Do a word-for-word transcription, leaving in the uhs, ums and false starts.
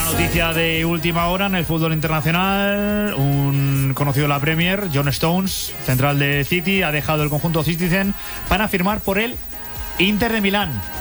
noticia de última hora en el fútbol internacional. Un conocido de la Premier, John Stones, central de City, ha dejado el conjunto Citizen para firmar por el Inter de Milán.